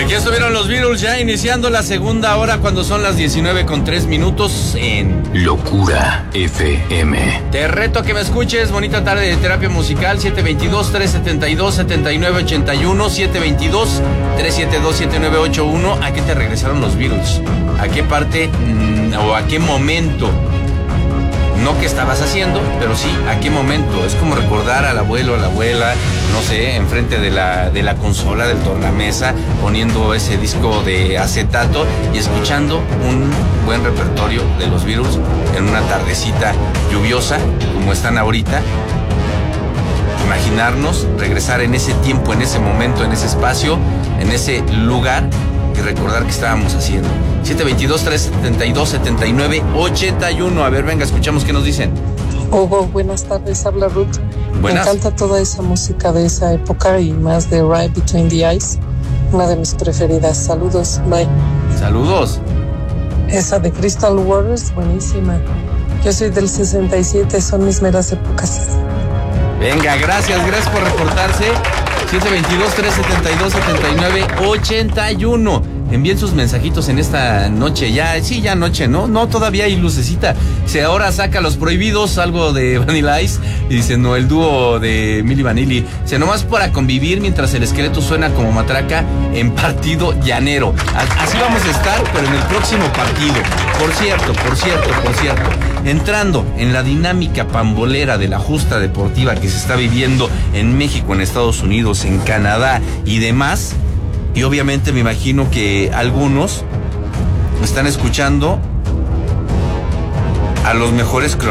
Aquí estuvieron los Beatles ya iniciando la segunda hora cuando son las 19:03 en Locura FM. Te reto a que me escuches. Bonita tarde de terapia musical. 722-372-7981. 722-372-7981. ¿A qué te regresaron los Beatles? ¿A qué parte o a qué momento? No qué estabas haciendo, pero sí a qué momento. Es como recordar al abuelo, a la abuela, no sé, enfrente de la consola del tornamesa, poniendo ese disco de acetato y escuchando un buen repertorio de los Beatles en una tardecita lluviosa como están ahorita. Imaginarnos regresar en ese tiempo, en ese momento, en ese espacio, en ese lugar y recordar qué estábamos haciendo. 722-372-7981. A ver, venga, escuchamos qué nos dicen. Hugo, buenas tardes, habla Ruth. Buenas. Me encanta toda esa música de esa época y más de Right Between the Eyes, una de mis preferidas. Saludos, bye. Saludos. Esa de Crystal Waters, buenísima. Yo soy del 67, son mis meras épocas. Venga, gracias por reportarse. 722-372-7981. Envíen sus mensajitos en esta noche. Ya noche, ¿no? No, todavía hay lucecita. Si ahora saca Los Prohibidos, algo de Vanilla Ice. Y dice, no, el dúo de Milli Vanilli. Dice, nomás para convivir mientras el esqueleto suena como matraca en partido llanero. Así vamos a estar, pero en el próximo partido. Por cierto. Entrando en la dinámica pambolera de la justa deportiva que se está viviendo en México, en Estados Unidos, en Canadá y demás. Y obviamente me imagino que algunos están escuchando a los mejores